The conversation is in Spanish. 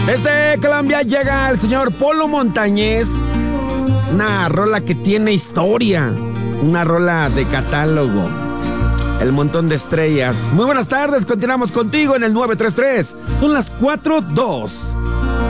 Desde Colombia llega el señor Polo Montañez. Una rola que tiene historia. Una rola de catálogo. El montón de estrellas. Muy buenas tardes, continuamos contigo en el 933. Son las 4:02.